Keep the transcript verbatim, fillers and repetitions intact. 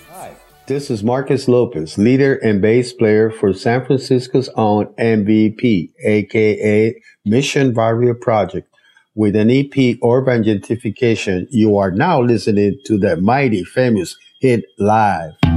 Hi, this is Marcus Lopez, leader and bass player for San Francisco's own M V P, aka Mission Varia Project. With an E P Urban Gentrification, you are now listening to the mighty famous hit live.